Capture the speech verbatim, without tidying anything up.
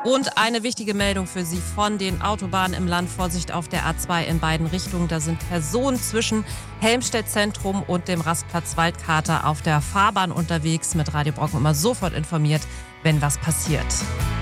Und eine wichtige Meldung für Sie von den Autobahnen im Land. Vorsicht auf der A zwei in beiden Richtungen. Da sind Personen zwischen Helmstedt Zentrum und dem Rastplatz Waldkater auf der Fahrbahn unterwegs. Mit Radio Brocken immer sofort informiert, wenn was passiert.